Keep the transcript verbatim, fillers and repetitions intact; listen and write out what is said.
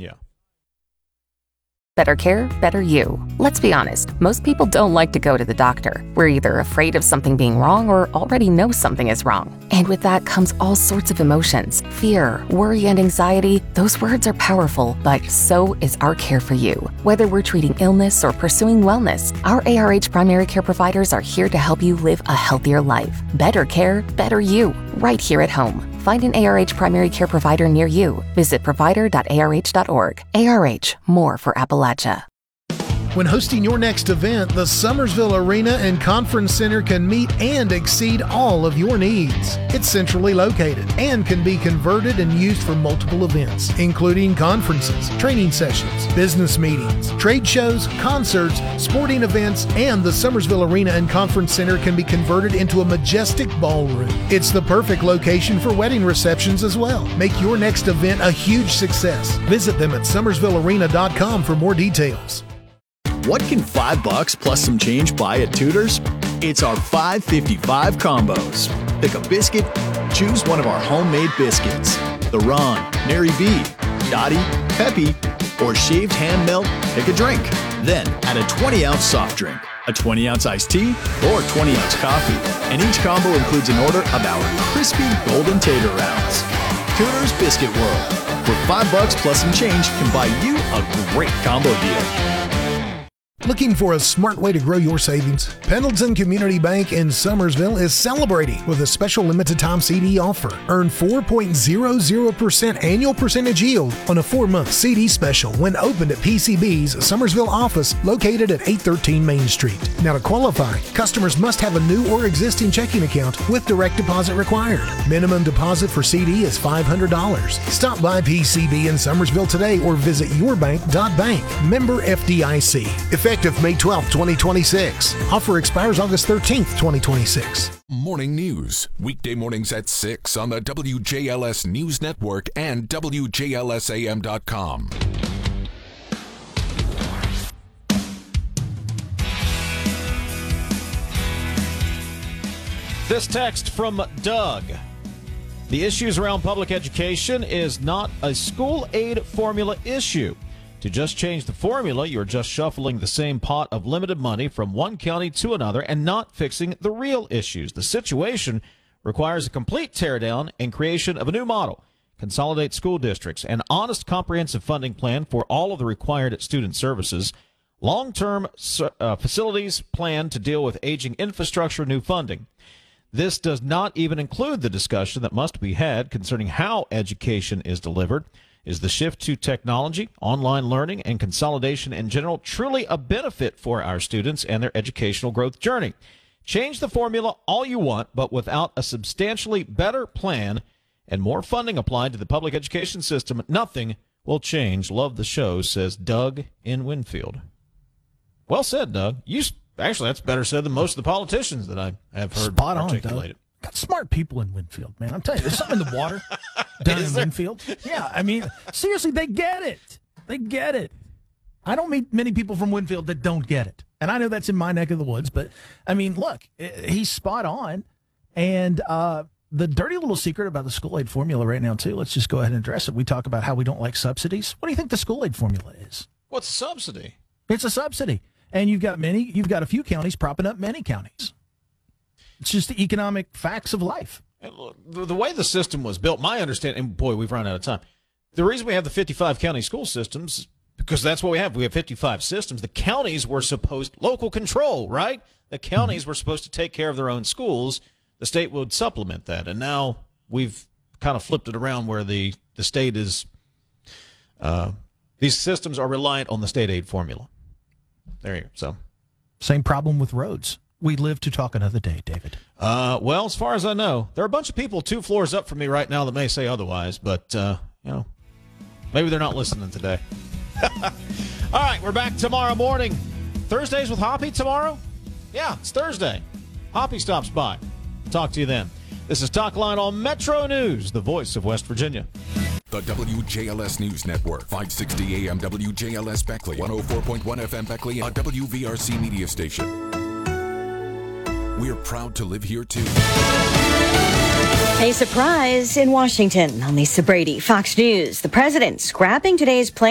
Yeah. Better care, better you. Let's be honest, most people don't like to go to the doctor. We're either afraid of something being wrong or already know something is wrong. And with that comes all sorts of emotions. Fear, worry, and anxiety. Those words are powerful, but so is our care for you. Whether we're treating illness or pursuing wellness, our A R H primary care providers are here to help you live a healthier life. Better care, better you. Right here at home. Find an A R H primary care provider near you. Visit provider dot A R H dot org. A R H, more for Appalachia. When hosting your next event, the Summersville Arena and Conference Center can meet and exceed all of your needs. It's centrally located and can be converted and used for multiple events, including conferences, training sessions, business meetings, trade shows, concerts, sporting events, and the Summersville Arena and Conference Center can be converted into a majestic ballroom. It's the perfect location for wedding receptions as well. Make your next event a huge success. Visit them at summersville arena dot com for more details. What can five bucks plus some change buy at Tudor's? It's our five fifty-five combos. Pick a biscuit, choose one of our homemade biscuits. The Ron, Mary B, Dottie, Peppy, or shaved hand melt, pick a drink. Then add a twenty ounce soft drink, a twenty ounce iced tea, or twenty ounce coffee. And each combo includes an order of our crispy golden tater rounds. Tudor's Biscuit World. For five bucks plus some change can buy you a great combo deal. Looking for a smart way to grow your savings? Pendleton Community Bank in Summersville is celebrating with a special limited time C D offer. Earn four point zero zero percent annual percentage yield on a four-month C D special when opened at P C B's Summersville office located at eight thirteen Main Street. Now to qualify, customers must have a new or existing checking account with direct deposit required. Minimum deposit for C D is five hundred dollars. Stop by P C B in Summersville today or visit your bank dot bank. Member F D I C. Effective May twelfth, twenty twenty-six. Offer expires August thirteenth, twenty twenty-six. Morning news. Weekday mornings at six on the W J L S News Network and W J L S A M dot com. This text from Doug. The issues around public education is not a school aid formula issue. To just change the formula, you're just shuffling the same pot of limited money from one county to another and not fixing the real issues. The situation requires a complete teardown and creation of a new model, consolidate school districts, an honest comprehensive funding plan for all of the required student services, long-term uh, facilities plan to deal with aging infrastructure, new funding. This does not even include the discussion that must be had concerning how education is delivered. Is the shift to technology, online learning, and consolidation in general truly a benefit for our students and their educational growth journey? Change the formula all you want, but without a substantially better plan and more funding applied to the public education system, nothing will change. Love the show, says Doug in Winfield. Well said, Doug. You actually, that's better said than most of the politicians that I have heard Spot articulated. On, Doug. Got smart people in Winfield, man. I'm telling you, there's something in the water down in Winfield. Yeah, I mean, seriously, they get it. They get it. I don't meet many people from Winfield that don't get it. And I know that's in my neck of the woods, but, I mean, look, he's spot on. And uh, the dirty little secret about the school aid formula right now, too, let's just go ahead and address it. We talk about how we don't like subsidies. What do you think the school aid formula is? What's a subsidy? It's a subsidy. And you've got many, you've got a few counties propping up many counties. It's just the economic facts of life. The way the system was built, my understanding, and boy, we've run out of time. The reason we have the fifty-five county school systems, because that's what we have. We have fifty-five systems. The counties were supposed, local control, right? The counties mm-hmm. were supposed to take care of their own schools. The state would supplement that. And now we've kind of flipped it around where the, the state is, uh, these systems are reliant on the state aid formula. There you go. So, same problem with roads. We live to talk another day, David. Uh, well, as far as I know, there are a bunch of people two floors up from me right now that may say otherwise, but, uh, you know, maybe they're not listening today. All right, we're back tomorrow morning. Thursdays with Hoppy tomorrow? Yeah, it's Thursday. Hoppy stops by. Talk to you then. This is Talk Line on Metro News, the voice of West Virginia. The W J L S News Network, five sixty A M W J L S Beckley, one oh four point one F M Beckley, a W V R C media station. We're proud to live here, too. A surprise in Washington. I'm Lisa Brady, Fox News. The president scrapping today's plan